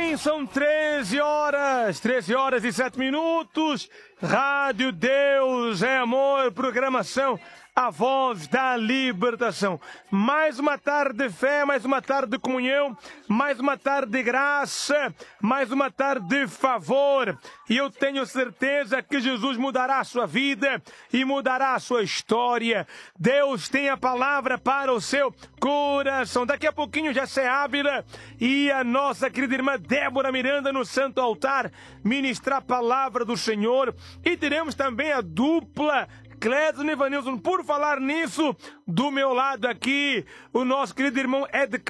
Sim, são 13 horas e 7 minutos. Rádio Deus é Amor, programação A Voz da Libertação. Mais uma tarde de fé, mais uma tarde de comunhão, mais uma tarde de graça, mais uma tarde de favor. E eu tenho certeza que Jesus mudará a sua vida e mudará a sua história. Deus tem a palavra para o seu coração. Daqui a pouquinho já se Ávila e a nossa querida irmã Débora Miranda no Santo Altar ministrar a palavra do Senhor. E teremos também a dupla Clédson e Vanilson. Por falar nisso, do meu lado aqui, o nosso querido irmão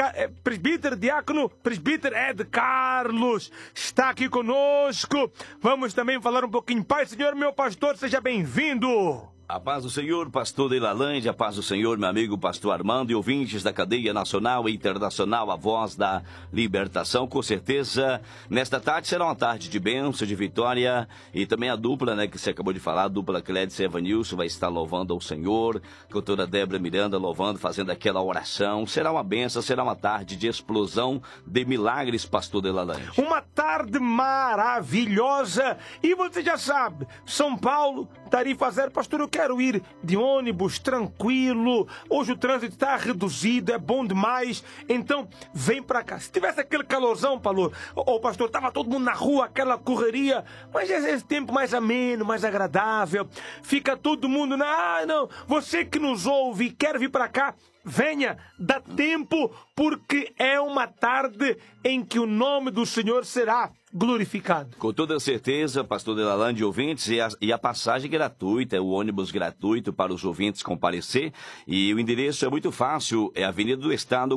presbítero Ed Carlos está aqui conosco. Vamos também falar um pouquinho. Pai, Senhor, meu pastor, seja bem-vindo. A paz do Senhor, pastor Deilalande, a paz do Senhor, meu amigo pastor Armando e ouvintes da cadeia nacional e internacional, a Voz da Libertação. Com certeza, nesta tarde será uma tarde de bênção, de vitória, e também a dupla, né, que você acabou de falar, a dupla Clédson e Evanilson vai estar louvando ao Senhor, a cantora Débora Miranda louvando, fazendo aquela oração. Será uma bênção, será uma tarde de explosão de milagres, pastor Deilalande. Uma tarde maravilhosa, e você já sabe, São Paulo, Tarifa Zero. Pastor, eu quero ir de ônibus, tranquilo. Hoje o trânsito está reduzido, é bom demais. Então, vem pra cá. Se tivesse aquele calorzão, pastor, tava todo mundo na rua, aquela correria. Mas esse tempo mais ameno, mais agradável. Fica todo mundo não. Você que nos ouve e quer vir pra cá, venha, dá tempo, porque é uma tarde em que o nome do Senhor será glorificado. Com toda certeza, pastor Deilalande, ouvintes, e a passagem gratuita, o ônibus gratuito para os ouvintes comparecer, e o endereço é muito fácil, é Avenida do Estado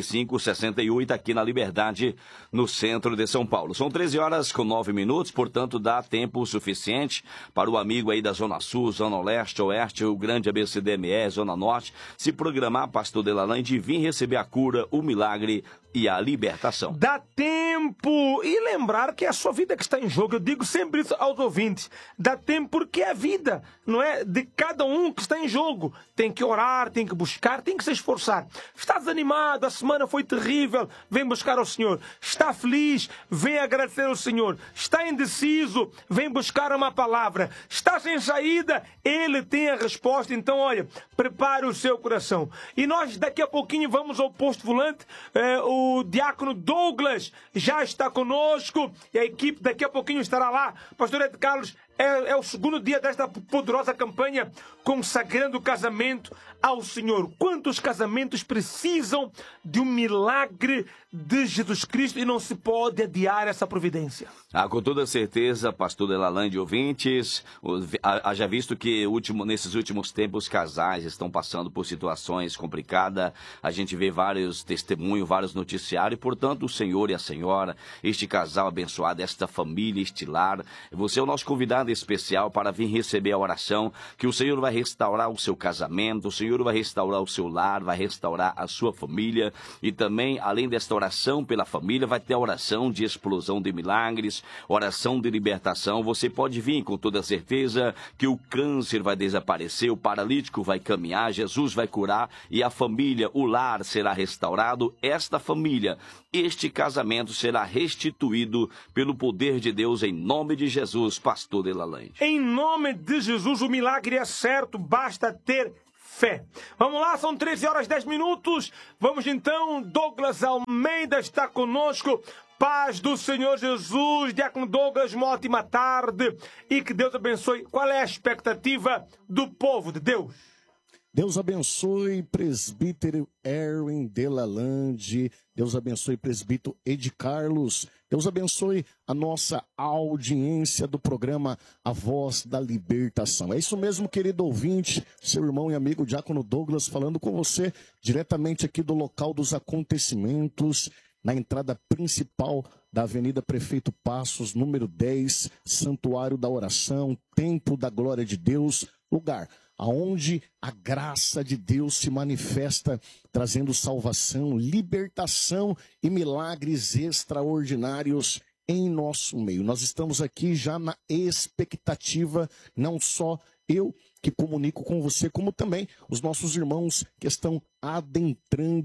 4568, aqui na Liberdade, no centro de São Paulo. São 13 horas com 9 minutos, portanto dá tempo suficiente para o amigo aí da Zona Sul, Zona Leste, Oeste, o grande ABCDME, Zona Norte, se programar, pastor Deilalande, e vir receber a cura, o milagre e a libertação. Dá tempo, e lembrar que é a sua vida que está em jogo. Eu digo sempre isso aos ouvintes. Dá tempo porque é a vida, não é? De cada um que está em jogo. Tem que orar, tem que buscar, tem que se esforçar. Está desanimado, a semana foi terrível, vem buscar ao Senhor. Está feliz, vem agradecer ao Senhor. Está indeciso, vem buscar uma palavra. Está sem saída, Ele tem a resposta. Então, olha, prepare o seu coração. E nós daqui a pouquinho vamos ao posto volante. O diácono Douglas já está conosco e a equipe daqui a pouquinho estará lá. Pastor Ed Carlos, é o segundo dia desta poderosa campanha consagrando o casamento ao Senhor. Quantos casamentos precisam de um milagre de Jesus Cristo e não se pode adiar essa providência? Com toda certeza, pastor Deilalande, ouvintes, haja visto que nesses últimos tempos os casais estão passando por situações complicadas. A gente vê vários testemunhos, vários noticiários, e, portanto, o Senhor e a Senhora, este casal abençoado, esta família, este lar, você é o nosso convidado especial para vir receber a oração, que o Senhor vai restaurar o seu casamento, o Senhor vai restaurar o seu lar, vai restaurar a sua família, e também, além desta oração pela família, vai ter a oração de explosão de milagres, oração de libertação. Você pode vir com toda certeza que o câncer vai desaparecer, o paralítico vai caminhar, Jesus vai curar, e a família, o lar será restaurado. Esta família, este casamento será restituído pelo poder de Deus, em nome de Jesus, pastor Deilalande. Em nome de Jesus, o milagre é certo, basta ter fé. Vamos lá, são 13 horas e 10 minutos. Vamos então, Douglas Almeida está conosco. Paz do Senhor Jesus, diácono Douglas, uma ótima tarde e que Deus abençoe. Qual é a expectativa do povo de Deus? Deus abençoe presbítero Erwin Deilalande, Deus abençoe presbítero Ed Carlos, Deus abençoe a nossa audiência do programa A Voz da Libertação. É isso mesmo, querido ouvinte, seu irmão e amigo diácono Douglas falando com você diretamente aqui do local dos acontecimentos, na entrada principal da Avenida Prefeito Passos, número 10, Santuário da Oração, Templo da Glória de Deus, lugar aonde a graça de Deus se manifesta, trazendo salvação, libertação e milagres extraordinários em nosso meio. Nós estamos aqui já na expectativa, não só eu que comunico com você, como também os nossos irmãos que estão adentrando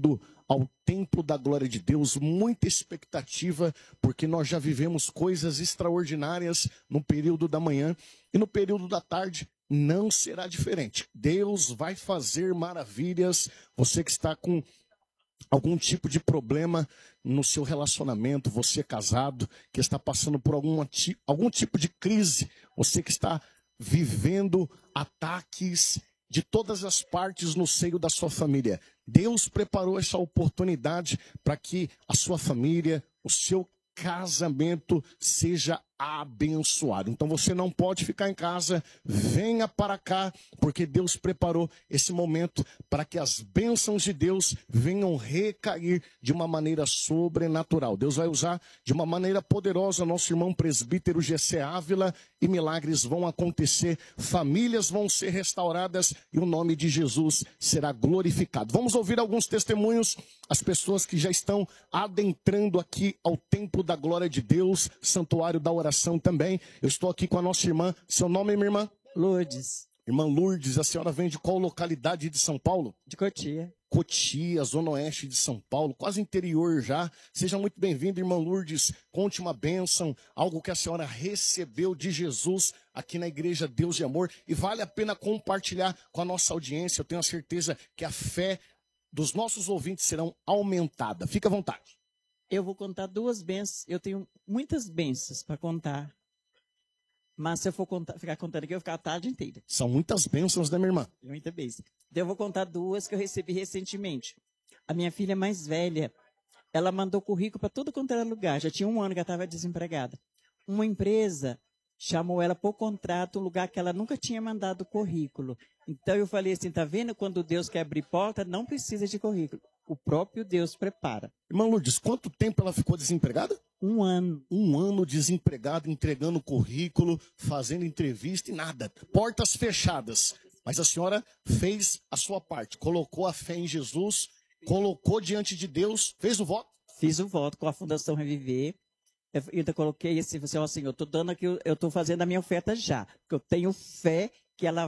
ao templo da glória de Deus, muita expectativa, porque nós já vivemos coisas extraordinárias no período da manhã e no período da tarde não será diferente. Deus vai fazer maravilhas. Você que está com algum tipo de problema no seu relacionamento, você casado, que está passando por algum tipo de crise, você que está vivendo ataques de todas as partes no seio da sua família. Deus preparou essa oportunidade para que a sua família, o seu casamento seja abençoado. Então você não pode ficar em casa, venha para cá, porque Deus preparou esse momento para que as bênçãos de Deus venham recair de uma maneira sobrenatural. Deus vai usar de uma maneira poderosa nosso irmão presbítero Gessé Ávila e milagres vão acontecer, famílias vão ser restauradas e o nome de Jesus será glorificado. Vamos ouvir alguns testemunhos, as pessoas que já estão adentrando aqui ao templo da glória de Deus, santuário da oração também. Eu estou aqui com a nossa irmã. Seu nome, minha irmã? Lourdes. Irmã Lourdes, a senhora vem de qual localidade de São Paulo? De Cotia. Cotia, zona oeste de São Paulo, quase interior já. Seja muito bem-vinda, irmã Lourdes. Conte uma bênção, algo que a senhora recebeu de Jesus aqui na Igreja Deus de Amor. E vale a pena compartilhar com a nossa audiência. Eu tenho a certeza que a fé dos nossos ouvintes serão aumentada. Fica à vontade. Eu vou contar duas bênçãos. Eu tenho muitas bênçãos para contar. Mas se eu for ficar contando aqui, eu vou ficar a tarde inteira. São muitas bênçãos, né, minha irmã? Muita bênção. Então, eu vou contar duas que eu recebi recentemente. A minha filha mais velha, ela mandou currículo para tudo quanto era lugar. Já tinha 1 ano que ela estava desempregada. Uma empresa chamou ela por contrato, um lugar que ela nunca tinha mandado currículo. Então, eu falei assim, tá vendo? Quando Deus quer abrir porta, não precisa de currículo. O próprio Deus prepara. Irmã Lourdes, quanto tempo ela ficou desempregada? 1 ano. 1 ano desempregada, entregando currículo, fazendo entrevista e nada. Portas fechadas. Mas a senhora fez a sua parte. Colocou a fé em Jesus, colocou diante de Deus, fez o voto? Fiz o voto com a Fundação Reviver. Eu ainda coloquei assim, você falou assim, eu estou dando aqui, eu estou fazendo a minha oferta já. Porque eu tenho fé que ela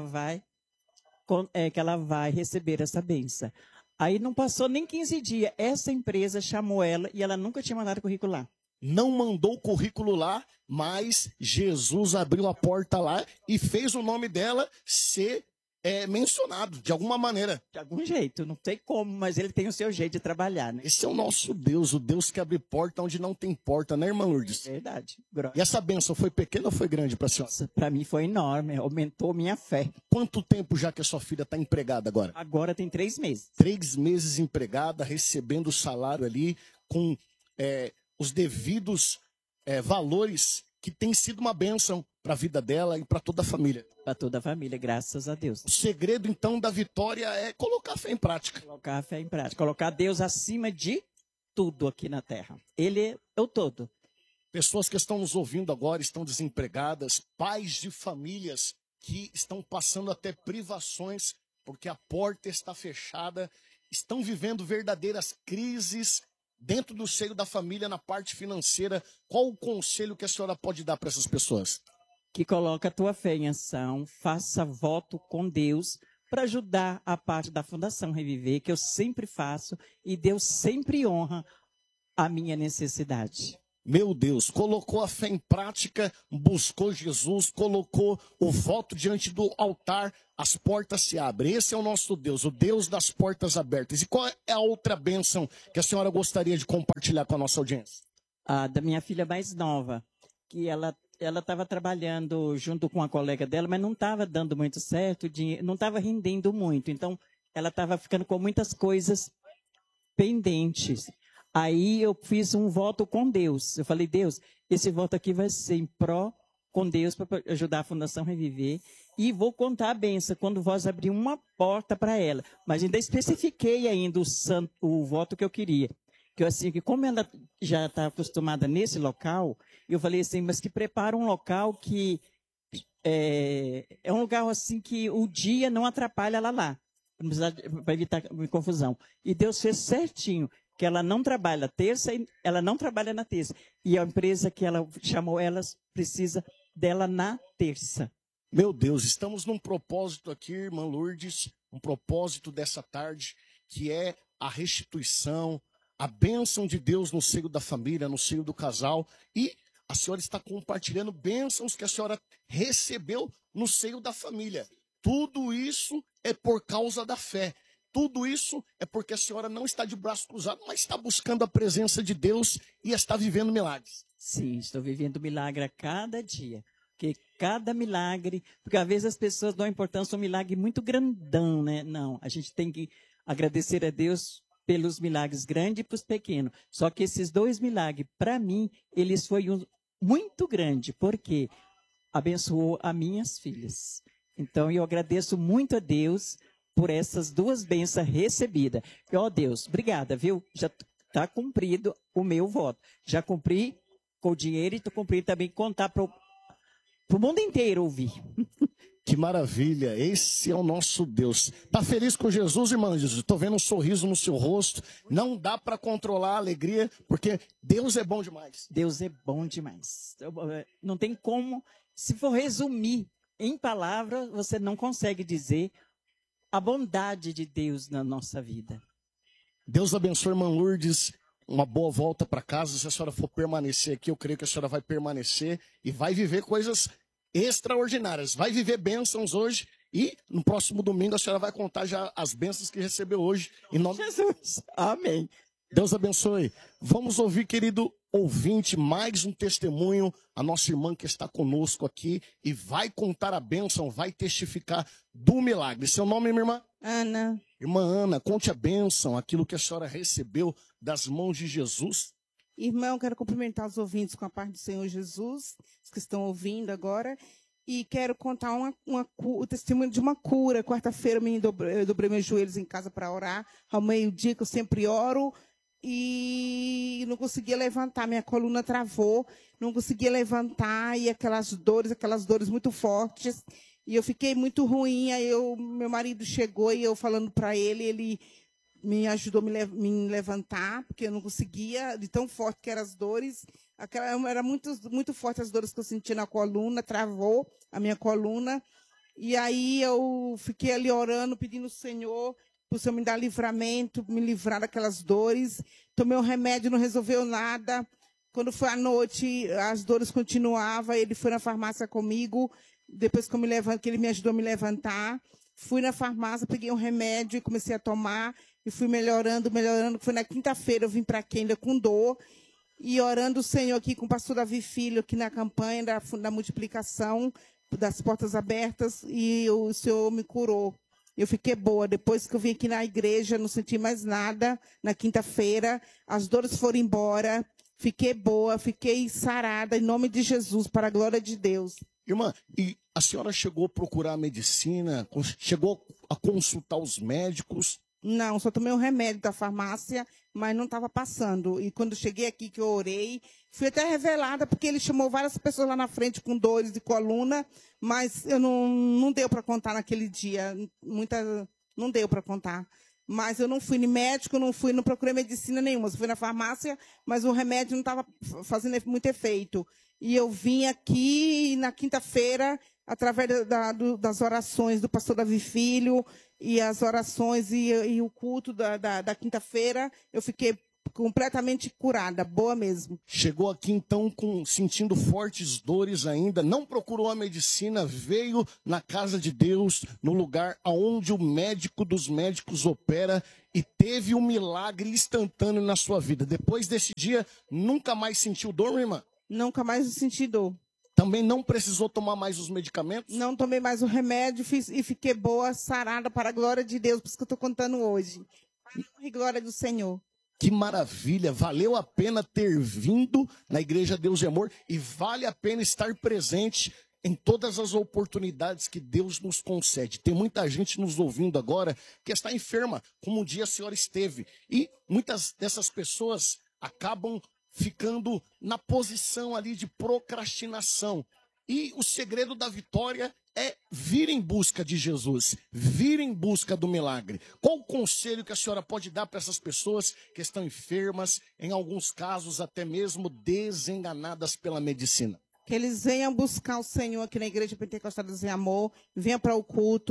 vai receber essa bênção. Aí não passou nem 15 dias. Essa empresa chamou ela e ela nunca tinha mandado currículo lá. Não mandou o currículo lá, mas Jesus abriu a porta lá e fez o nome dela ser mencionado de alguma maneira. De algum jeito, não sei como, mas ele tem o seu jeito de trabalhar, né? Esse é o nosso Deus, o Deus que abre porta onde não tem porta, né, irmã Lourdes? Verdade. E essa bênção foi pequena ou foi grande para a senhora? Para mim foi enorme, aumentou minha fé. Quanto tempo já que a sua filha está empregada agora? Agora tem 3 meses. 3 meses empregada, recebendo o salário ali, com os devidos valores, que tem sido uma bênção para a vida dela e para toda a família. Para toda a família, graças a Deus. O segredo, então, da vitória é colocar a fé em prática. Colocar a fé em prática. Colocar Deus acima de tudo aqui na terra. Ele é o todo. Pessoas que estão nos ouvindo agora estão desempregadas, pais de famílias que estão passando até privações porque a porta está fechada, estão vivendo verdadeiras crises dentro do seio da família na parte financeira. Qual o conselho que a senhora pode dar para essas pessoas? Que coloca a tua fé em ação, faça voto com Deus para ajudar a parte da Fundação Reviver, que eu sempre faço, e Deus sempre honra a minha necessidade. Meu Deus, colocou a fé em prática, buscou Jesus, colocou o voto diante do altar, as portas se abrem. Esse é o nosso Deus, o Deus das portas abertas. E qual é a outra bênção que a senhora gostaria de compartilhar com a nossa audiência? Da minha filha mais nova, que ela estava trabalhando junto com a colega dela, mas não estava dando muito certo, não estava rendendo muito. Então, ela estava ficando com muitas coisas pendentes. Aí eu fiz um voto com Deus. Eu falei, Deus, esse voto aqui vai ser em pró com Deus para ajudar a Fundação Reviver. E vou contar a benção quando vós abrir uma porta para ela. Mas ainda especifiquei ainda o voto que eu queria. Que assim, que como ela já está acostumada nesse local, eu falei assim, mas que prepara um local que é um lugar assim que o dia não atrapalha ela lá, para evitar confusão. E Deus fez certinho, que ela não trabalha terça, ela não trabalha na terça. E a empresa que ela chamou, elas precisa dela na terça. Meu Deus, estamos num propósito aqui, irmã Lourdes, um propósito dessa tarde, que é a restituição, a bênção de Deus no seio da família, no seio do casal. E a senhora está compartilhando bênçãos que a senhora recebeu no seio da família. Tudo isso é por causa da fé. Tudo isso é porque a senhora não está de braço cruzado, mas está buscando a presença de Deus e está vivendo milagres. Sim, estou vivendo milagre a cada dia. Porque cada milagre, porque às vezes as pessoas dão importância a um milagre muito grandão, né? Não, a gente tem que agradecer a Deus pelos milagres grandes e para os pequenos. Só que esses 2 milagres, para mim, eles foram muito grandes, porque abençoou as minhas filhas. Então, eu agradeço muito a Deus por essas 2 bênçãos recebidas. E, ó Deus, obrigada, viu? Já está cumprido o meu voto. Já cumpri com o dinheiro e estou cumprindo também contar para o mundo inteiro ouvir. Que maravilha, esse é o nosso Deus. Tá feliz com Jesus, irmã Jesus? Estou vendo um sorriso no seu rosto. Não dá para controlar a alegria, porque Deus é bom demais. Deus é bom demais. Não tem como, se for resumir em palavras, você não consegue dizer a bondade de Deus na nossa vida. Deus abençoe, irmã Lourdes. Uma boa volta para casa. Se a senhora for permanecer aqui, eu creio que a senhora vai permanecer e vai viver coisas extraordinárias. Vai viver bênçãos hoje e no próximo domingo a senhora vai contar já as bênçãos que recebeu hoje. Em nome de Jesus. Amém. Deus abençoe. Vamos ouvir, querido ouvinte, mais um testemunho. A nossa irmã que está conosco aqui e vai contar a bênção, vai testificar do milagre. Seu nome, minha irmã? Ana. Irmã Ana, conte a bênção, aquilo que a senhora recebeu das mãos de Jesus. Irmão, quero cumprimentar os ouvintes com a paz do Senhor Jesus, os que estão ouvindo agora. E quero contar o testemunho de uma cura. Quarta-feira eu dobrei meus joelhos em casa para orar. Ao meio-dia, que eu sempre oro. E não conseguia levantar, minha coluna travou, não conseguia levantar, e aquelas dores muito fortes, e eu fiquei muito ruim. Aí meu marido chegou e eu falando para ele me ajudou a me levantar, porque eu não conseguia, de tão forte que eram as dores. Era muito forte as dores que eu sentia na coluna, travou a minha coluna, e aí eu fiquei ali orando, pedindo ao Senhor, o Senhor me dar livramento, me livrar daquelas dores. Tomei um remédio, não resolveu nada. Quando foi à noite, as dores continuavam. Ele foi na farmácia comigo. Depois que que ele me ajudou a me levantar, fui na farmácia, peguei um remédio e comecei a tomar. E fui melhorando. Foi na quinta-feira, eu vim para aqui ainda com dor. E orando o Senhor aqui com o pastor Davi Filho, aqui na campanha da multiplicação, das portas abertas. E o Senhor me curou. Eu fiquei boa. Depois que eu vim aqui na igreja, não senti mais nada. Na quinta-feira, as dores foram embora. Fiquei boa, fiquei sarada, em nome de Jesus, para a glória de Deus. Irmã, e a senhora chegou a procurar medicina? Chegou a consultar os médicos? Não, só tomei um remédio da farmácia, mas não estava passando. E quando cheguei aqui, que eu orei, fui até revelada, porque ele chamou várias pessoas lá na frente com dores de coluna, mas eu não deu para contar naquele dia. Não deu para contar. Mas eu não fui no médico, não procurei medicina nenhuma. Eu fui na farmácia, mas o remédio não estava fazendo muito efeito. E eu vim aqui na quinta-feira, através das orações do pastor Davi Filho, e as orações e o culto da quinta-feira, eu fiquei completamente curada, boa mesmo. Chegou aqui então sentindo fortes dores ainda, não procurou a medicina, veio na casa de Deus, no lugar onde o médico dos médicos opera, e teve um milagre instantâneo na sua vida. Depois desse dia, nunca mais sentiu dor, minha irmã? Nunca mais senti dor. Também não precisou tomar mais os medicamentos? Não tomei mais o remédio e fiquei boa, sarada, para a glória de Deus, por isso que eu estou contando hoje. Para a glória do Senhor. Que maravilha, valeu a pena ter vindo na Igreja Deus e Amor e vale a pena estar presente em todas as oportunidades que Deus nos concede. Tem muita gente nos ouvindo agora que está enferma, como um dia a senhora esteve. E muitas dessas pessoas acabam ficando na posição ali de procrastinação. E o segredo da vitória é vir em busca de Jesus, vir em busca do milagre. Qual o conselho que a senhora pode dar para essas pessoas que estão enfermas, em alguns casos até mesmo desenganadas pela medicina? Que eles venham buscar o Senhor aqui na Igreja Pentecostal Deus e Amor, venham para o culto,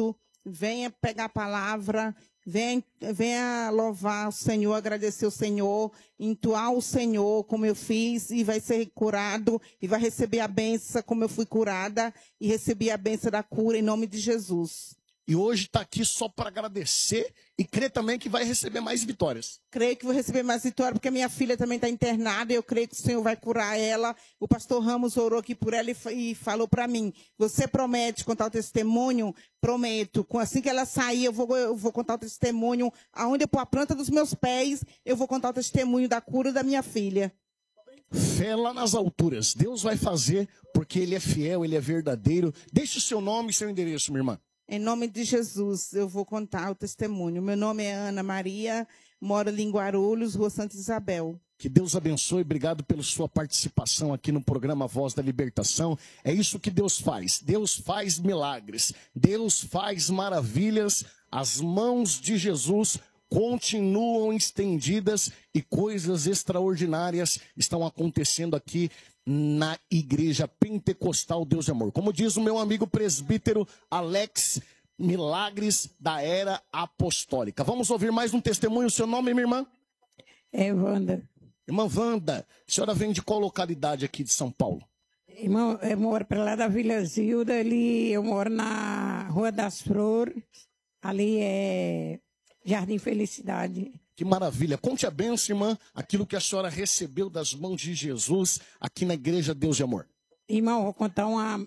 venha pegar a palavra, venha louvar o Senhor, agradecer o Senhor, entoar o Senhor como eu fiz e vai ser curado e vai receber a bênção como eu fui curada e recebi a bênção da cura em nome de Jesus. E hoje está aqui só para agradecer e crer também que vai receber mais vitórias. Creio que vou receber mais vitória, porque a minha filha também está internada, e eu creio que o Senhor vai curar ela. O pastor Ramos orou aqui por ela e falou para mim, você promete contar o testemunho? Prometo. Assim que ela sair, eu vou contar o testemunho. Aonde eu pôr a planta dos meus pés, eu vou contar o testemunho da cura da minha filha. Fé lá nas alturas. Deus vai fazer, porque Ele é fiel, Ele é verdadeiro. Deixe o seu nome e seu endereço, minha irmã. Em nome de Jesus, eu vou contar o testemunho. Meu nome é Ana Maria, moro ali em Guarulhos, Rua Santa Isabel. Que Deus abençoe, obrigado pela sua participação aqui no programa Voz da Libertação. É isso que Deus faz. Deus faz milagres, Deus faz maravilhas. As mãos de Jesus continuam estendidas e coisas extraordinárias estão acontecendo aqui na Igreja Pentecostal Deus de Amor. Como diz o meu amigo presbítero Alex, milagres da era apostólica. Vamos ouvir mais um testemunho. Seu nome, minha irmã? É Wanda. Irmã Wanda, a senhora vem de qual localidade aqui de São Paulo? Irmão, eu moro para lá da Vila Zilda, ali eu moro na Rua das Flores, ali é Jardim Felicidade. Que maravilha. Conte a bênção, irmã, aquilo que a senhora recebeu das mãos de Jesus aqui na Igreja Deus de Amor. Irmão, vou contar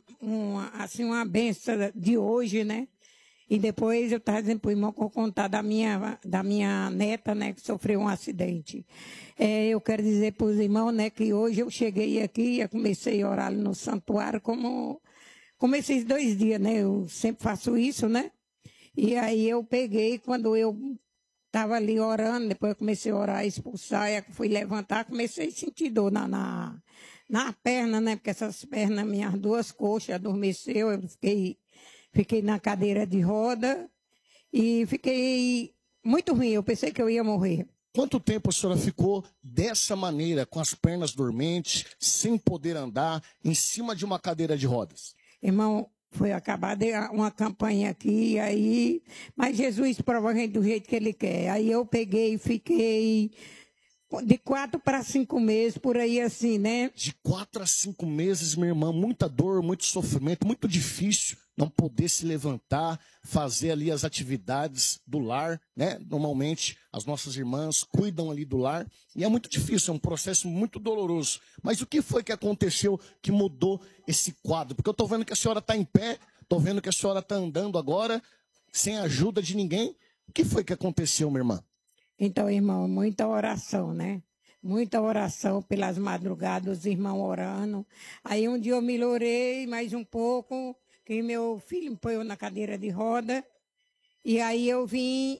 uma bênção de hoje, né? E depois eu estava dizendo para o irmão que eu vou contar da minha neta, né, que sofreu um acidente. Eu quero dizer para os irmãos, né, que hoje eu cheguei aqui, eu comecei a orar no santuário, como esses 2 dias, né? Eu sempre faço isso, né? E aí eu peguei, quando eu estava ali orando, depois eu comecei a orar, expulsar, e fui levantar, comecei a sentir dor na perna, né? Porque essas pernas, minhas 2 coxas adormeceu, eu fiquei na cadeira de roda e fiquei muito ruim, eu pensei que eu ia morrer. Quanto tempo a senhora ficou dessa maneira, com as pernas dormentes, sem poder andar, em cima de uma cadeira de rodas? Irmão, foi acabar uma campanha aqui, aí, mas Jesus prova a gente do jeito que Ele quer. Aí eu peguei e fiquei de 4 para 5 meses, por aí assim, né? De 4 a 5 meses, minha irmã, muita dor, muito sofrimento, muito difícil não poder se levantar, fazer ali as atividades do lar, né? Normalmente as nossas irmãs cuidam ali do lar e é muito difícil, é um processo muito doloroso. Mas o que foi que aconteceu que mudou esse quadro? Porque eu estou vendo que a senhora está em pé, estou vendo que a senhora está andando agora, sem a ajuda de ninguém. O que foi que aconteceu, minha irmã? Então, irmão, muita oração, né? Muita oração pelas madrugadas, os irmãos orando. Aí um dia eu melhorei mais um pouco, que meu filho me pôs na cadeira de roda. E aí eu vim...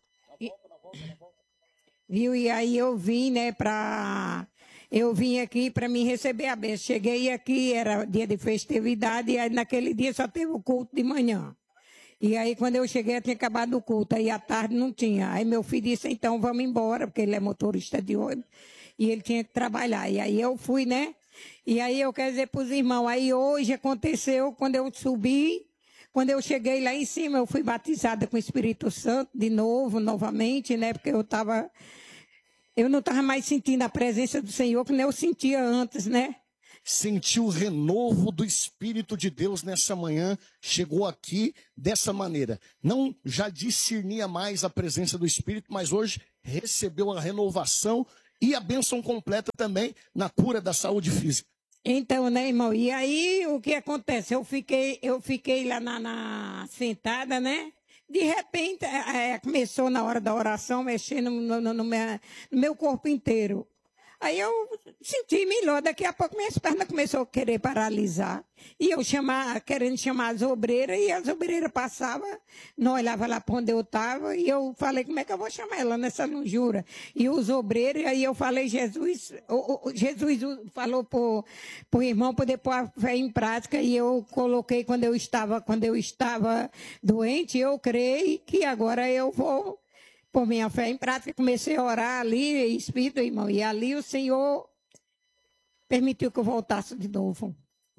Viu? E aí eu vim, né, eu vim aqui para me receber a bênção. Cheguei aqui, era dia de festividade, e aí naquele dia só teve o culto de manhã. E aí, quando eu cheguei, eu tinha acabado o culto. Aí, à tarde, não tinha. Aí, meu filho disse, então, vamos embora, porque ele é motorista de ônibus. E ele tinha que trabalhar. E aí, eu fui, né? E aí, eu quero dizer para os irmãos, aí hoje aconteceu, quando eu subi, quando eu cheguei lá em cima, eu fui batizada com o Espírito Santo de novo, novamente, né? Porque eu não estava mais sentindo a presença do Senhor, que nem eu sentia antes, né? Sentiu o renovo do Espírito de Deus nessa manhã, chegou aqui dessa maneira. Não já discernia mais a presença do Espírito, mas hoje recebeu a renovação e a bênção completa também na cura da saúde física. Então, né, irmão? E aí, o que acontece? Eu fiquei lá sentada, né? De repente, começou na hora da oração, mexendo no meu corpo inteiro. Aí eu senti melhor, daqui a pouco minhas pernas começaram a querer paralisar. E eu querendo chamar as obreiras, e as obreiras passavam, não olhavam lá para onde eu estava, e eu falei, como é que eu vou chamar ela nessa lonjura? E os obreiros, aí eu falei, Jesus falou para o irmão poder pôr a fé em prática, e eu coloquei quando eu estava doente, eu creio que agora eu vou por minha fé em prática, comecei a orar ali, Espírito, irmão, e ali o Senhor permitiu que eu voltasse de novo.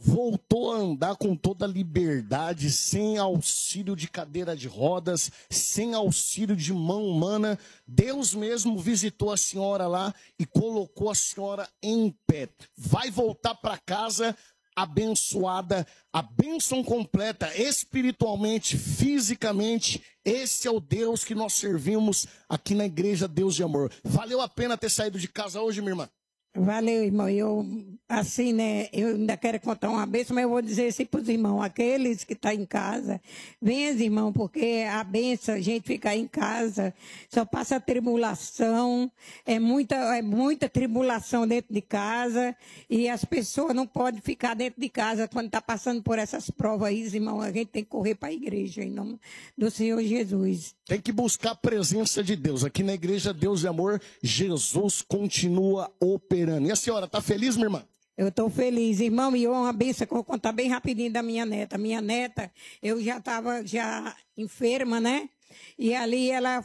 voltou a andar com toda a liberdade, sem auxílio de cadeira de rodas, sem auxílio de mão humana. Deus mesmo visitou a senhora lá e colocou a senhora em pé. Vai voltar para casa abençoada, a bênção completa, espiritualmente, fisicamente. Esse é o Deus que nós servimos aqui na Igreja Deus de Amor. Valeu a pena ter saído de casa hoje, minha irmã? Valeu, irmão. Eu, assim, né, eu ainda quero contar uma bênção, mas eu vou dizer assim para os irmãos, aqueles que estão em casa, venham, irmão, porque a bênção, a gente ficar em casa, só passa tribulação, é muita tribulação dentro de casa, e as pessoas não podem ficar dentro de casa quando está passando por essas provas aí, irmão. A gente tem que correr para a igreja, em nome do Senhor Jesus. Tem que buscar a presença de Deus. Aqui na Igreja Deus de Amor, Jesus continua operando. E a senhora, está feliz, minha irmã? Eu estou feliz, irmão, e uma benção que eu vou contar bem rapidinho da minha neta. Minha neta, eu já estava enferma, né? E ali ela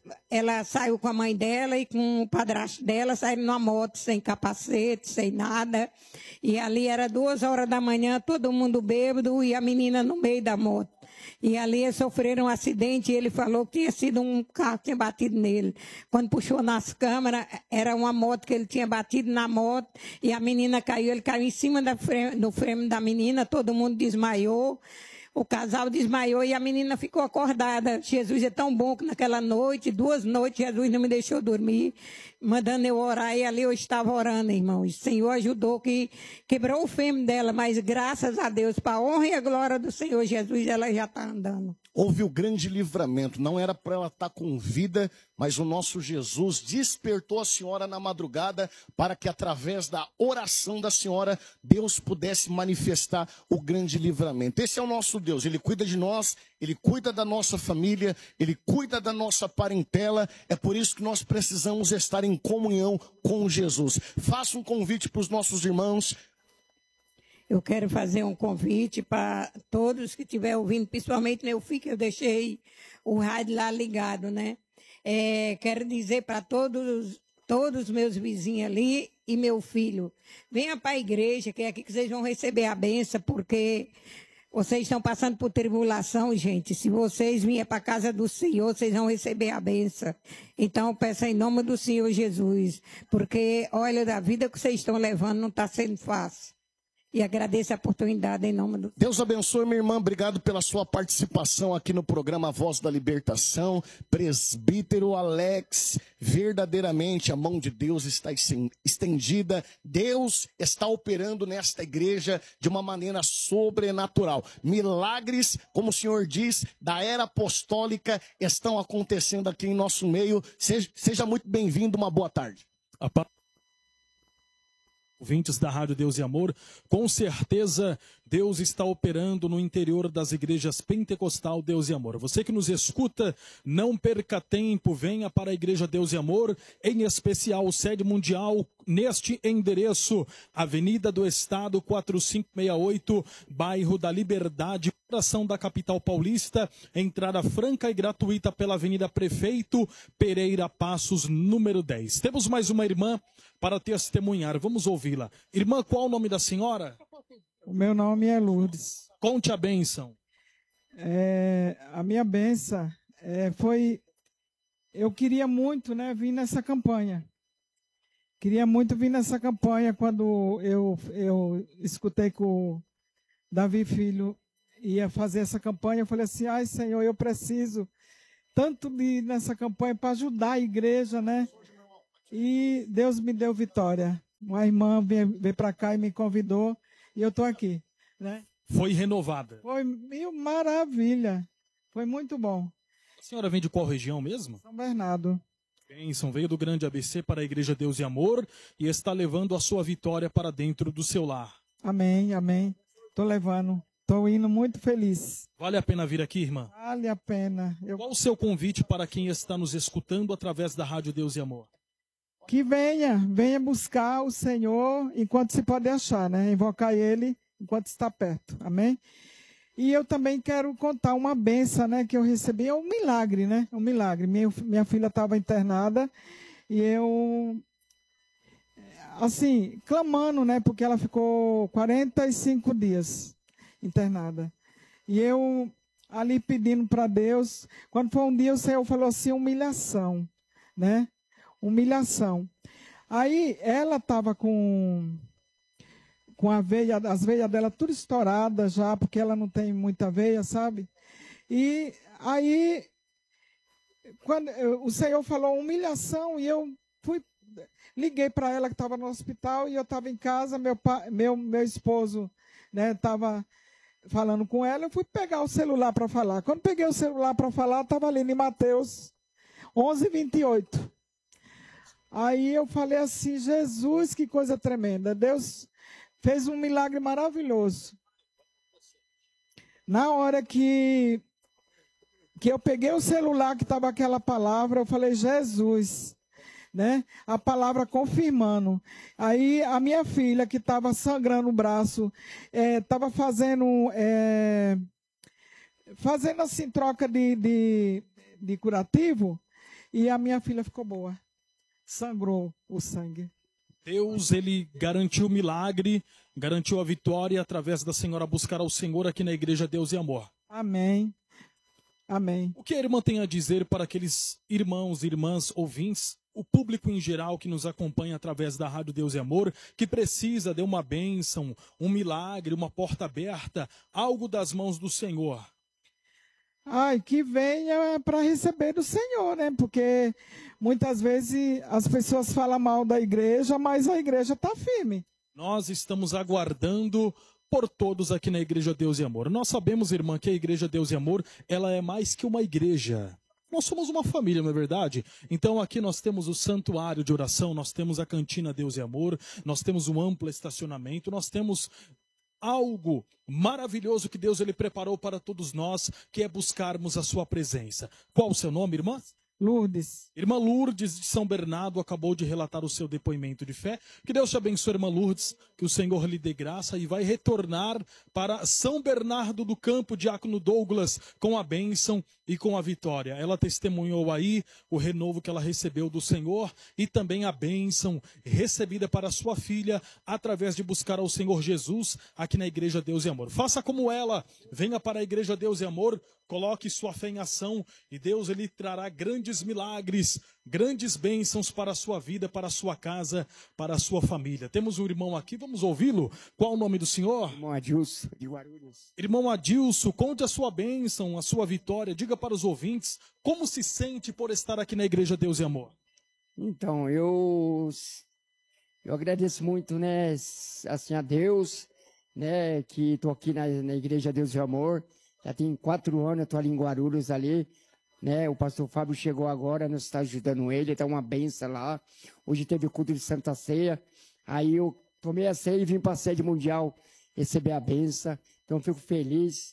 saiu com a mãe dela e com o padrasto dela, saíram numa moto, sem capacete, sem nada. E ali era 2 horas da manhã, todo mundo bêbado e a menina no meio da moto. E ali eles sofreram um acidente e ele falou que tinha sido um carro que tinha batido nele. Quando puxou nas câmeras, era uma moto que ele tinha batido na moto e a menina caiu. Ele caiu em cima do frame da menina, todo mundo desmaiou. O casal desmaiou e a menina ficou acordada. Jesus é tão bom que naquela noite, 2 noites, Jesus não me deixou dormir, mandando eu orar. E ali eu estava orando, irmão. O Senhor ajudou, que quebrou o fêmur dela, mas graças a Deus, para a honra e a glória do Senhor Jesus, ela já está andando. Houve o grande livramento. Não era para ela estar com vida, mas o nosso Jesus despertou a senhora na madrugada para que, através da oração da senhora, Deus pudesse manifestar o grande livramento. Esse é o nosso Deus. Ele cuida de nós, Ele cuida da nossa família, Ele cuida da nossa parentela. É por isso que nós precisamos estar em comunhão com Jesus. Faça um convite para os nossos irmãos. Eu quero fazer um convite para todos que estiverem ouvindo, principalmente meu filho, que eu deixei o rádio lá ligado, né? Quero dizer para todos os meus vizinhos ali e meu filho, venha para a igreja, que é aqui que vocês vão receber a benção, porque vocês estão passando por tribulação, gente. Se vocês vierem para a casa do Senhor, vocês vão receber a benção. Então, peço em nome do Senhor Jesus, porque, olha, da vida que vocês estão levando não está sendo fácil. E agradeço a oportunidade em nome do... Deus abençoe, minha irmã. Obrigado pela sua participação aqui no programa Voz da Libertação. Presbítero Alex, verdadeiramente a mão de Deus está estendida. Deus está operando nesta igreja de uma maneira sobrenatural. Milagres, como o Senhor diz, da era apostólica estão acontecendo aqui em nosso meio. Seja muito bem-vindo, uma boa tarde. Ouvintes da Rádio Deus e Amor, com certeza Deus está operando no interior das igrejas pentecostal Deus e Amor. Você que nos escuta, não perca tempo, venha para a Igreja Deus e Amor, em especial sede mundial, neste endereço, Avenida do Estado 4568, bairro da Liberdade, coração da capital paulista, entrada franca e gratuita pela Avenida Prefeito Pereira Passos, número 10. Temos mais uma irmã para testemunhar, vamos ouvi-la. Irmã, qual o nome da senhora? O meu nome é Lourdes. Conte a bênção. A minha bênção foi... Eu queria muito, né, vir nessa campanha. Queria muito vir nessa campanha quando eu escutei que o Davi Filho ia fazer essa campanha. Eu falei assim, ai Senhor, eu preciso tanto de ir nessa campanha para ajudar a igreja, né? E Deus me deu vitória. Uma irmã veio para cá e me convidou e eu estou aqui, né? Foi renovada. Foi maravilha. Foi muito bom. A senhora vem de qual região mesmo? São Bernardo. Bênção, veio do Grande ABC para a Igreja Deus e Amor e está levando a sua vitória para dentro do seu lar. Amém, amém. Estou levando. Estou indo muito feliz. Vale a pena vir aqui, irmã? Vale a pena. Qual o seu convite para quem está nos escutando através da Rádio Deus e Amor? Que venha buscar o Senhor enquanto se pode achar, né? Invocar Ele enquanto está perto, amém? E eu também quero contar uma bênção, né, que eu recebi, é um milagre, né? Um milagre. Minha filha estava internada e assim, clamando, né? Porque ela ficou 45 dias internada. E eu ali pedindo para Deus. Quando foi um dia, o Senhor falou assim, humilhação, né? Humilhação. Aí ela estava com as veias dela tudo estouradas já, porque ela não tem muita veia, sabe? E aí, quando o Senhor falou humilhação, e eu liguei para ela que estava no hospital, e eu estava em casa, meu esposo, né, estava falando com ela, eu fui pegar o celular para falar. Quando peguei o celular para falar, estava ali em Mateus 11:28. Aí eu falei assim, Jesus, que coisa tremenda. Deus fez um milagre maravilhoso. Na hora que eu peguei o celular, que estava aquela palavra, eu falei, Jesus, né? A palavra confirmando. Aí a minha filha, que estava sangrando o braço, estava fazendo assim, troca de curativo, e a minha filha ficou boa. Sangrou o sangue. Deus, ele garantiu o milagre, garantiu a vitória através da senhora buscar ao Senhor aqui na Igreja Deus e Amor. Amém. Amém. O que a irmã tem a dizer para aqueles irmãos, irmãs, ouvintes, o público em geral que nos acompanha através da Rádio Deus e Amor, que precisa de uma bênção, um milagre, uma porta aberta, algo das mãos do Senhor? Ai, que venha para receber do Senhor, né? Porque muitas vezes as pessoas falam mal da igreja, mas a igreja está firme. Nós estamos aguardando por todos aqui na Igreja Deus e Amor. Nós sabemos, irmã, que a Igreja Deus e Amor, ela é mais que uma igreja. Nós somos uma família, não é verdade? Então aqui nós temos o santuário de oração, nós temos a cantina Deus e Amor, nós temos um amplo estacionamento, nós temos algo maravilhoso que Deus ele preparou para todos nós, que é buscarmos a sua presença. Qual o seu nome, irmã? Lourdes. Irmã Lourdes de São Bernardo acabou de relatar o seu depoimento de fé. Que Deus te abençoe, irmã Lourdes, que o Senhor lhe dê graça e vai retornar para São Bernardo do Campo, diácono Douglas, com a bênção e com a vitória. Ela testemunhou aí o renovo que ela recebeu do Senhor e também a bênção recebida para sua filha através de buscar ao Senhor Jesus aqui na Igreja Deus e Amor. Faça como ela, venha para a Igreja Deus e Amor, coloque sua fé em ação e Deus ele trará grandes milagres, grandes bênçãos para a sua vida, para a sua casa, para a sua família. Temos um irmão aqui, vamos ouvi-lo. Qual o nome do senhor? Irmão Adilson, de Guarulhos. Irmão Adilson, conte a sua bênção, a sua vitória. Diga para os ouvintes como se sente por estar aqui na Igreja Deus e Amor. Então, eu agradeço muito, né, assim, a Deus, né, que estou aqui na Igreja Deus e Amor. Já tem 4 anos, eu estou ali em Guarulhos, ali, né? O pastor Fábio chegou agora, nós estamos ajudando ele, está uma benção lá. Hoje teve o culto de Santa Ceia. Aí eu tomei a ceia e vim para a sede mundial receber a benção. Então eu fico feliz.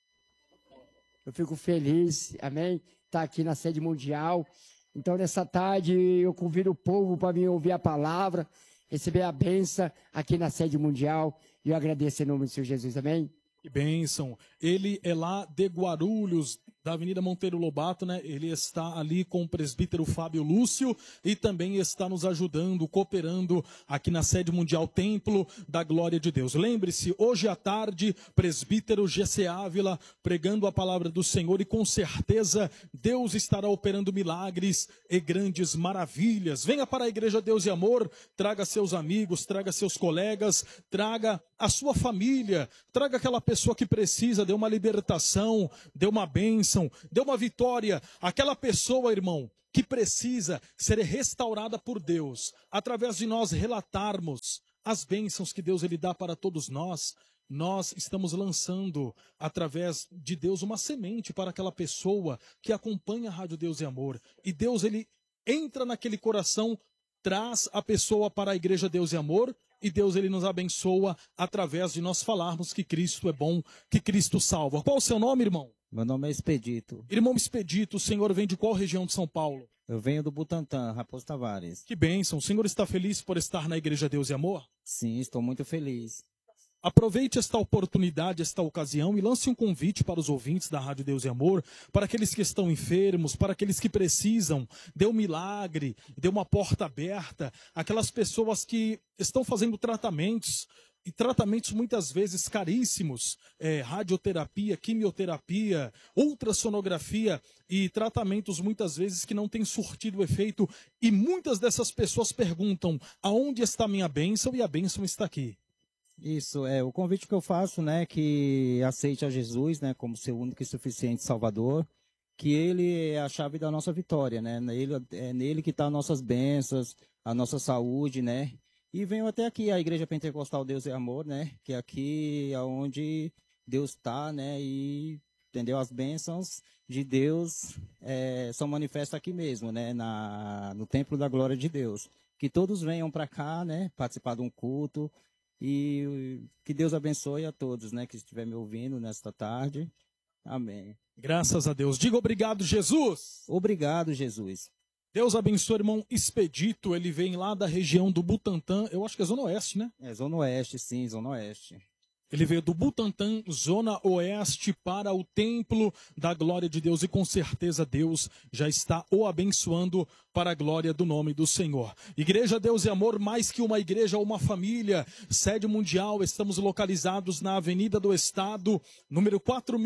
Amém? Estar aqui na sede mundial. Então nessa tarde eu convido o povo para vir ouvir a palavra, receber a benção aqui na sede mundial. E eu agradeço em nome do Senhor Jesus, amém? Que bênção. Ele é lá de Guarulhos, da Avenida Monteiro Lobato, né? Ele está ali com o presbítero Fábio Lúcio e também está nos ajudando, cooperando aqui na sede mundial Templo da Glória de Deus. Lembre-se, hoje à tarde, presbítero GC Ávila pregando a palavra do Senhor e com certeza Deus estará operando milagres e grandes maravilhas. Venha para a Igreja Deus e Amor, traga seus amigos, traga seus colegas, traga a sua família, traga aquela pessoa que precisa, dê uma libertação, dê uma bênção, dê uma vitória. Aquela pessoa, irmão, que precisa ser restaurada por Deus, através de nós relatarmos as bênçãos que Deus ele dá para todos nós. Nós estamos lançando, através de Deus, uma semente para aquela pessoa que acompanha a Rádio Deus e Amor. E Deus, ele entra naquele coração, traz a pessoa para a Igreja Deus e Amor, e Deus ele nos abençoa através de nós falarmos que Cristo é bom, que Cristo salva. Qual o seu nome, irmão? Meu nome é Expedito. Irmão Expedito, o senhor vem de qual região de São Paulo? Eu venho do Butantã, Raposo Tavares. Que bênção. O senhor está feliz por estar na Igreja Deus e Amor? Sim, estou muito feliz. Aproveite esta oportunidade, esta ocasião e lance um convite para os ouvintes da Rádio Deus e Amor, para aqueles que estão enfermos, para aqueles que precisam, dê um milagre, dê uma porta aberta, aquelas pessoas que estão fazendo tratamentos, e tratamentos muitas vezes caríssimos, radioterapia, quimioterapia, ultrassonografia e tratamentos muitas vezes que não têm surtido efeito. E muitas dessas pessoas perguntam, aonde está minha bênção? E a bênção está aqui. Isso, o convite que eu faço, né, que aceite a Jesus, né, como seu único e suficiente Salvador, que Ele é a chave da nossa vitória, né, é nele que estão nossas bênçãos, a nossa saúde, né, e venho até aqui, a Igreja Pentecostal Deus é Amor, né, que é aqui onde Deus está, né, e, entendeu, as bênçãos de Deus são manifestas aqui mesmo, né, no Templo da Glória de Deus, que todos venham para cá, né, participar de um culto. E que Deus abençoe a todos, né, que estiver me ouvindo nesta tarde. Amém. Graças a Deus. Diga obrigado, Jesus. Obrigado, Jesus. Deus abençoe, irmão Expedito. Ele vem lá da região do Butantã. Eu acho que é Zona Oeste, né? É Zona Oeste, sim, Zona Oeste. Ele veio do Butantã, Zona Oeste, para o Templo da Glória de Deus. E com certeza Deus já está o abençoando para a glória do nome do Senhor. Igreja Deus e Amor, mais que uma igreja, uma família. Sede mundial, estamos localizados na Avenida do Estado, número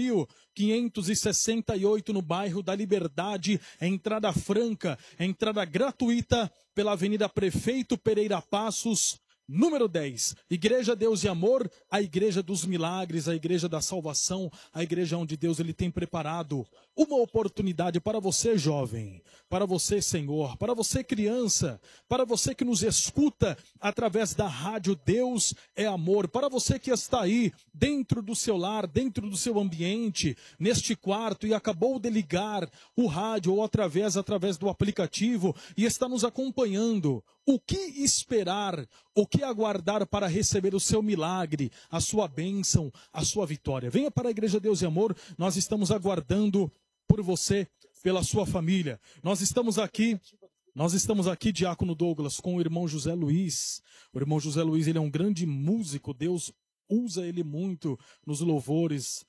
4.568, no bairro da Liberdade. É entrada franca, é entrada gratuita pela Avenida Prefeito Pereira Passos, número 10, Igreja Deus e Amor, a igreja dos milagres, a igreja da salvação, a igreja onde Deus ele tem preparado uma oportunidade para você, jovem, para você, senhor, para você, criança, para você que nos escuta através da rádio Deus é Amor, para você que está aí dentro do seu lar, dentro do seu ambiente, neste quarto e acabou de ligar o rádio ou através do aplicativo e está nos acompanhando. O que esperar, o que aguardar para receber o seu milagre, a sua bênção, a sua vitória? Venha para a Igreja Deus e Amor, nós estamos aguardando por você, pela sua família. Nós estamos aqui, Diácono Douglas, com o irmão José Luiz. O irmão José Luiz, ele é um grande músico, Deus usa ele muito nos louvores,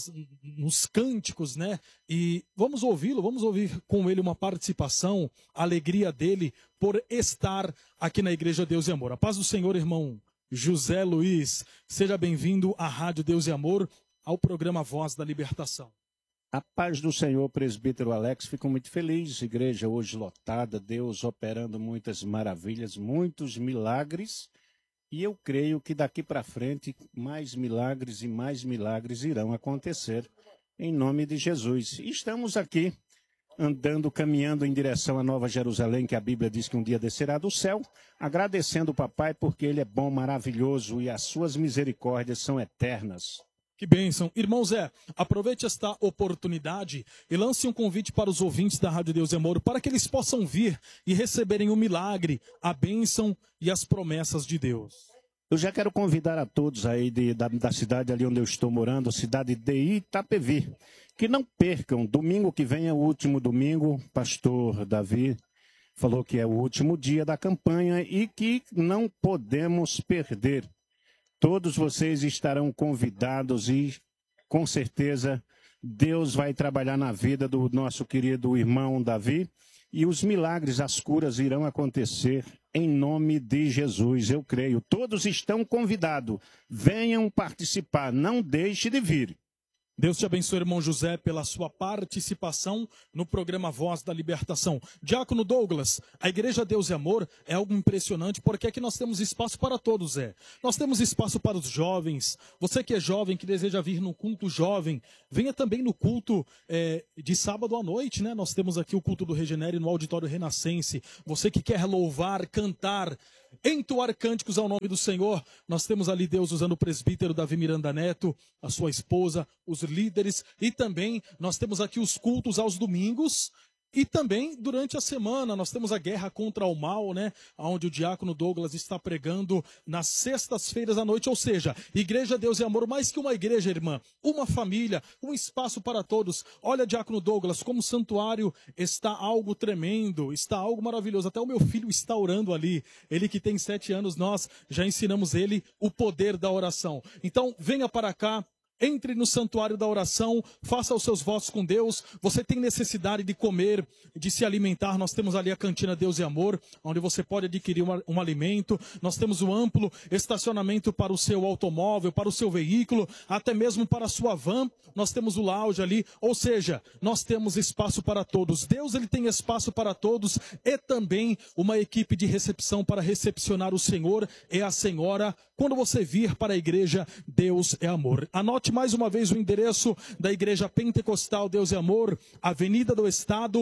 nos cânticos, né? E vamos ouvi-lo, vamos ouvir com ele uma participação, a alegria dele por estar aqui na Igreja Deus e Amor. A paz do Senhor, irmão José Luiz. Seja bem-vindo à Rádio Deus e Amor, ao programa Voz da Libertação. A paz do Senhor, presbítero Alex, fico muito feliz. Igreja hoje lotada, Deus operando muitas maravilhas, muitos milagres. E eu creio que daqui para frente mais milagres e mais milagres irão acontecer em nome de Jesus. E estamos aqui andando, caminhando em direção à Nova Jerusalém, que a Bíblia diz que um dia descerá do céu, agradecendo o papai porque ele é bom, maravilhoso e as suas misericórdias são eternas. Que bênção. Irmão Zé, aproveite esta oportunidade e lance um convite para os ouvintes da Rádio Deus e Amor, para que eles possam vir e receberem o milagre, a bênção e as promessas de Deus. Eu já quero convidar a todos aí da cidade ali onde eu estou morando, a cidade de Itapevi, que não percam, domingo que vem é o último domingo, pastor Davi falou que é o último dia da campanha e que não podemos perder. Todos vocês estarão convidados e, com certeza, Deus vai trabalhar na vida do nosso querido irmão Davi e os milagres, as curas irão acontecer em nome de Jesus, eu creio. Todos estão convidados. Venham participar, não deixe de vir. Deus te abençoe, irmão José, pela sua participação no programa Voz da Libertação. Diácono Douglas, a Igreja Deus e Amor é algo impressionante, porque aqui nós temos espaço para todos, Nós temos espaço para os jovens. Você que é jovem, que deseja vir no culto jovem, venha também no culto de sábado à noite, né? Nós temos aqui o culto do Regenere no Auditório Renascense. Você que quer louvar, cantar, entoar cânticos ao nome do Senhor, nós temos ali Deus usando o presbítero Davi Miranda Neto, a sua esposa, os líderes, e também nós temos aqui os cultos aos domingos, E também, durante a semana, nós temos a guerra contra o mal, né? Onde o diácono Douglas está pregando nas sextas-feiras à noite. Ou seja, Igreja Deus e Amor, mais que uma igreja, irmã, uma família, um espaço para todos. Olha, diácono Douglas, como o santuário está algo tremendo, está algo maravilhoso. Até o meu filho está orando ali. Ele que tem 7 anos, nós já ensinamos ele o poder da oração. Então, venha para cá. Entre no santuário da oração, faça os seus votos com Deus. Você tem necessidade de comer, de se alimentar. Nós temos ali a cantina Deus e Amor, onde você pode adquirir um alimento. Nós temos um amplo estacionamento para o seu automóvel, para o seu veículo, até mesmo para a sua van. Nós temos o lounge ali, ou seja, nós temos espaço para todos. Deus, ele tem espaço para todos e também uma equipe de recepção para recepcionar o Senhor e a Senhora quando você vir para a igreja Deus é Amor. Anote mais uma vez o endereço da Igreja Pentecostal Deus e Amor, Avenida do Estado,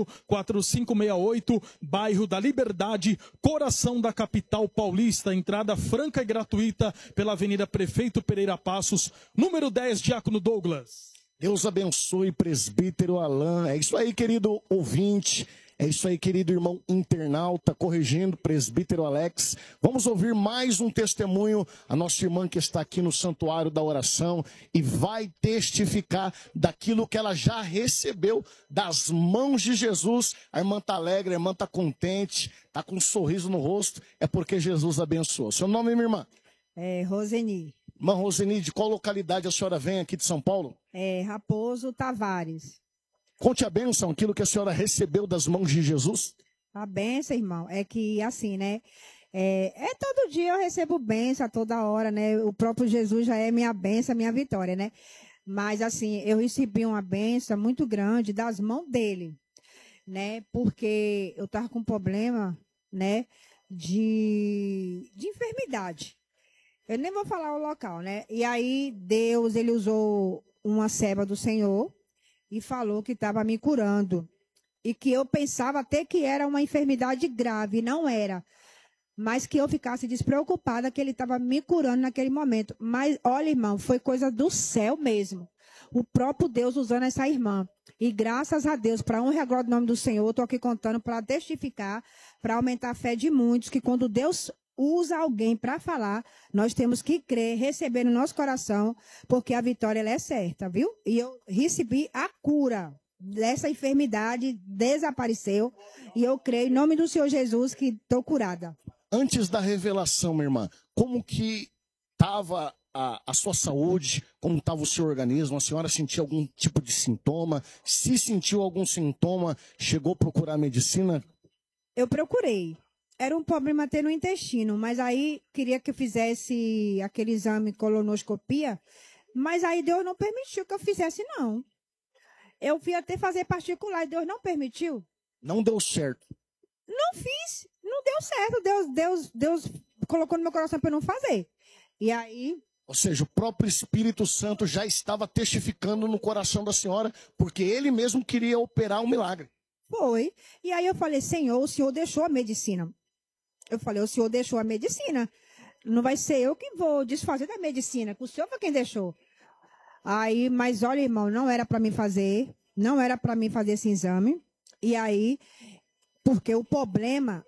4568, bairro da Liberdade, coração da capital paulista. Entrada franca e gratuita pela Avenida Prefeito Pereira Passos, número 10, Diácono Douglas. Deus abençoe, presbítero Alain. É isso aí, querido ouvinte. É isso aí, querido irmão internauta, corrigindo, presbítero Alex. Vamos ouvir mais um testemunho. A nossa irmã que está aqui no Santuário da Oração e vai testificar daquilo que ela já recebeu das mãos de Jesus. A irmã está alegre, a irmã está contente, está com um sorriso no rosto. É porque Jesus abençoou. Seu nome, minha irmã? É Roseni. Irmã Roseni, de qual localidade a senhora vem aqui de São Paulo? É Raposo Tavares. Conte a bênção, aquilo que a senhora recebeu das mãos de Jesus. A bênção, irmão, é que assim, né? Todo dia eu recebo bênção, a toda hora, né? O próprio Jesus já é minha bênção, minha vitória, né? Mas assim, eu recebi uma bênção muito grande das mãos dele, né? Porque eu estava com um problema, né? De enfermidade. Eu nem vou falar o local, né? E aí Deus, ele usou uma serva do Senhor e falou que estava me curando. E que eu pensava até que era uma enfermidade grave, não era. Mas que eu ficasse despreocupada que ele estava me curando naquele momento. Mas, olha, irmão, foi coisa do céu mesmo. O próprio Deus usando essa irmã. E graças a Deus, para honra e glória do nome do Senhor, estou aqui contando para testificar, para aumentar a fé de muitos, que quando Deus usa alguém para falar, nós temos que crer, receber no nosso coração, porque a vitória ela é certa, viu? E eu recebi a cura dessa enfermidade, desapareceu, e eu creio em nome do Senhor Jesus que estou curada. Antes da revelação, minha irmã, como que estava a sua saúde, como estava o seu organismo? A senhora sentia algum tipo de sintoma? Se sentiu algum sintoma, chegou a procurar medicina? Eu procurei. Era um problema até no intestino, mas aí queria que eu fizesse aquele exame colonoscopia, mas aí Deus não permitiu que eu fizesse, não. Eu fui até fazer particular e Deus não permitiu. Não deu certo. Não fiz, não deu certo. Deus colocou no meu coração para eu não fazer. E aí... Ou seja, o próprio Espírito Santo já estava testificando no coração da senhora, porque ele mesmo queria operar um milagre. Foi. E aí eu falei, Senhor, o Senhor deixou a medicina. Eu falei, o Senhor deixou a medicina. Não vai ser eu que vou desfazer da medicina, que o Senhor foi quem deixou. Aí, mas olha, irmão, não era para mim fazer esse exame. E aí, porque o problema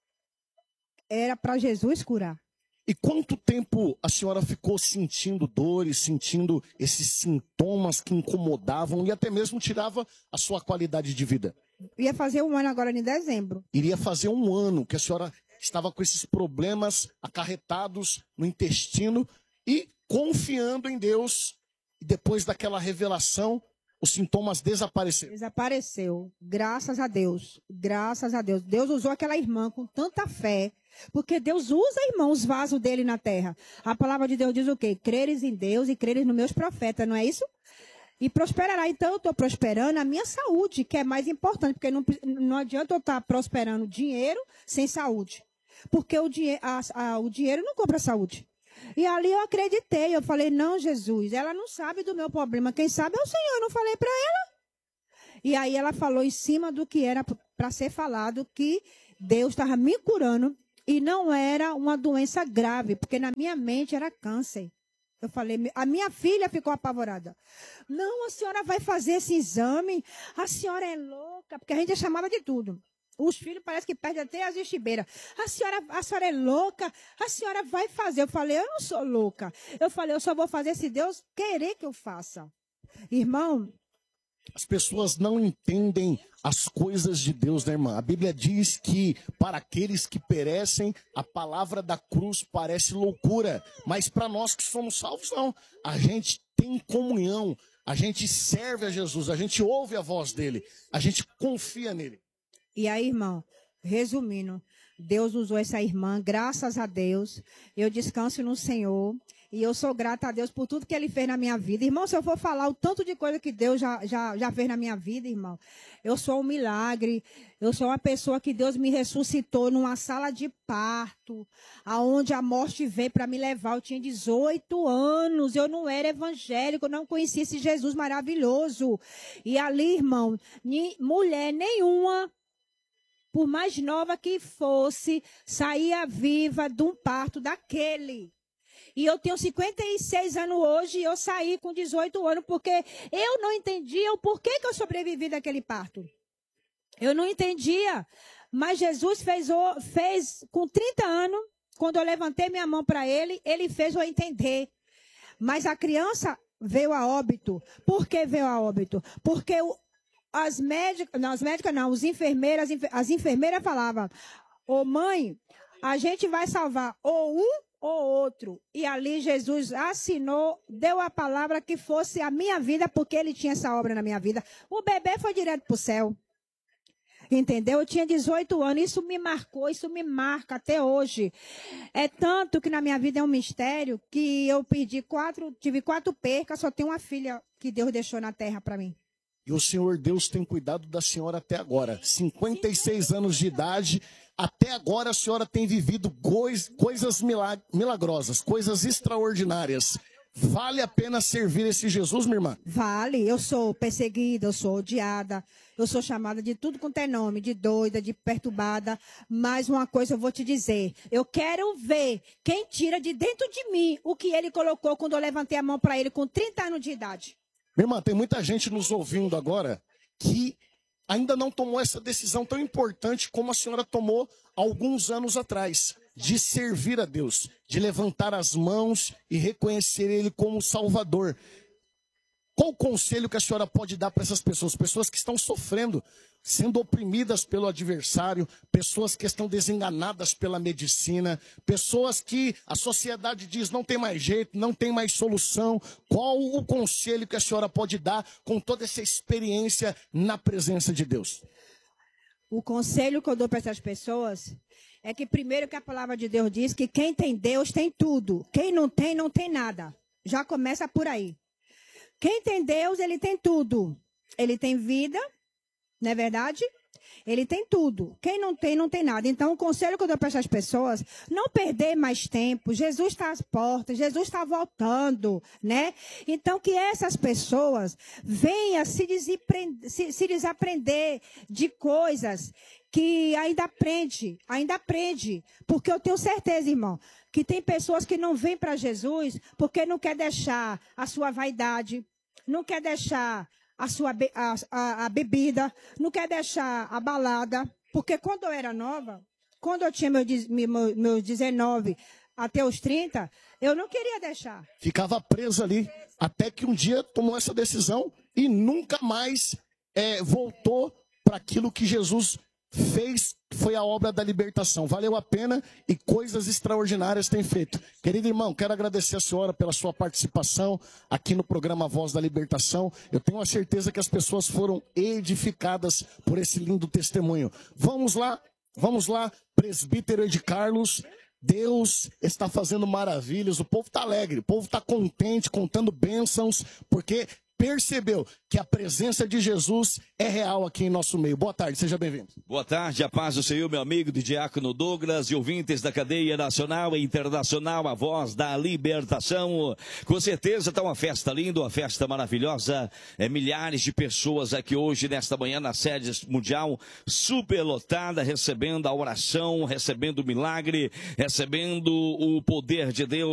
era para Jesus curar. E quanto tempo a senhora ficou sentindo dores, sentindo esses sintomas que incomodavam e até mesmo tirava a sua qualidade de vida? Ia fazer 1 ano agora em dezembro. Iria fazer 1 ano que a senhora estava com esses problemas acarretados no intestino e confiando em Deus. E depois daquela revelação, os sintomas desapareceram. Desapareceu. Graças a Deus. Graças a Deus. Deus usou aquela irmã com tanta fé. Porque Deus usa, irmão, os vasos dele na terra. A palavra de Deus diz o quê? Creres em Deus e creres nos meus profetas, não é isso? E prosperará. Então, eu estou prosperando a minha saúde, que é mais importante. Porque não adianta eu estar prosperando dinheiro sem saúde. Porque o dinheiro não compra saúde. E ali eu acreditei. Eu falei, não, Jesus, ela não sabe do meu problema. Quem sabe é o Senhor. Eu não falei para ela. E aí ela falou em cima do que era para ser falado, que Deus estava me curando. E não era uma doença grave, porque na minha mente era câncer. Eu falei, a minha filha ficou apavorada. Não, a senhora vai fazer esse exame? A senhora é louca, porque a gente é chamada de tudo. Os filhos parece que perdem até as estibeiras. A senhora é louca, a senhora vai fazer. Eu falei, eu não sou louca. Eu falei, eu só vou fazer se Deus querer que eu faça. Irmão, as pessoas não entendem as coisas de Deus, né, irmã? A Bíblia diz que para aqueles que perecem, a palavra da cruz parece loucura. Mas para nós que somos salvos, não. A gente tem comunhão, a gente serve a Jesus, a gente ouve a voz dele, a gente confia nele. E aí, irmão, resumindo, Deus usou essa irmã, graças a Deus. Eu descanso no Senhor. E eu sou grata a Deus por tudo que Ele fez na minha vida. Irmão, se eu for falar o tanto de coisa que Deus já fez na minha vida, irmão, eu sou um milagre. Eu sou uma pessoa que Deus me ressuscitou numa sala de parto, aonde a morte veio para me levar. Eu tinha 18 anos, eu não era evangélico, eu não conhecia esse Jesus maravilhoso. E ali, irmão, mulher nenhuma, por mais nova que fosse, saía viva de um parto daquele. E eu tenho 56 anos hoje e eu saí com 18 anos porque eu não entendia o porquê que eu sobrevivi daquele parto. Eu não entendia. Mas Jesus fez com 30 anos, quando eu levantei minha mão para ele, ele fez eu entender. Mas a criança veio a óbito. Por que veio a óbito? Porque as enfermeiras, as enfermeiras falavam, ô mãe, a gente vai salvar ou um ou outro. E ali Jesus assinou, deu a palavra que fosse a minha vida, porque ele tinha essa obra na minha vida. O bebê foi direto para o céu. Entendeu? Eu tinha 18 anos, isso me marcou, isso me marca até hoje. É tanto que na minha vida é um mistério que eu tive 4 percas, só tenho uma filha que Deus deixou na terra para mim. E o Senhor Deus tem cuidado da senhora até agora. 56 anos de idade, até agora a senhora tem vivido coisas milagrosas, coisas extraordinárias. Vale a pena servir esse Jesus, minha irmã? Vale. Eu sou perseguida, eu sou odiada, eu sou chamada de tudo quanto é nome, de doida, de perturbada. Mas uma coisa eu vou te dizer, eu quero ver quem tira de dentro de mim o que ele colocou quando eu levantei a mão para ele com 30 anos de idade. Minha irmã, tem muita gente nos ouvindo agora que ainda não tomou essa decisão tão importante como a senhora tomou alguns anos atrás, de servir a Deus, de levantar as mãos e reconhecer Ele como Salvador. Qual o conselho que a senhora pode dar para essas pessoas? Pessoas que estão sofrendo, sendo oprimidas pelo adversário, pessoas que estão desenganadas pela medicina, pessoas que a sociedade diz não tem mais jeito, não tem mais solução. Qual o conselho que a senhora pode dar com toda essa experiência na presença de Deus? O conselho que eu dou para essas pessoas é que primeiro que a palavra de Deus diz que quem tem Deus tem tudo. Quem não tem, não tem nada. Já começa por aí. Quem tem Deus, ele tem tudo. Ele tem vida, não é verdade? Ele tem tudo. Quem não tem, não tem nada. Então, o conselho que eu dou para essas pessoas, não perder mais tempo. Jesus está às portas, Jesus está voltando, né? Então, que essas pessoas venham se desaprender de coisas que ainda aprende. Porque eu tenho certeza, irmão, que tem pessoas que não vêm para Jesus porque não quer deixar a sua vaidade, não quer deixar a bebida, não quer deixar a balada. Porque quando eu era nova, quando eu tinha meus 19 até os 30, eu não queria deixar. Ficava presa ali, até que um dia tomou essa decisão e nunca mais voltou para aquilo que Jesus fez, foi a obra da libertação. Valeu a pena e coisas extraordinárias tem feito. Querido irmão, quero agradecer a senhora pela sua participação aqui no programa Voz da Libertação. Eu tenho a certeza que as pessoas foram edificadas por esse lindo testemunho. Vamos lá, presbítero Ed Carlos. Deus está fazendo maravilhas, o povo está alegre, o povo está contente, contando bênçãos, porque percebeu que a presença de Jesus é real aqui em nosso meio. Boa tarde, seja bem-vindo. Boa tarde, a paz do Senhor, meu amigo de Diácono Douglas e ouvintes da cadeia nacional e internacional, a Voz da Libertação. Com certeza está uma festa linda, uma festa maravilhosa. Milhares de pessoas aqui hoje, nesta manhã, na sede mundial, superlotada, recebendo a oração, recebendo o milagre, recebendo o poder de Deus.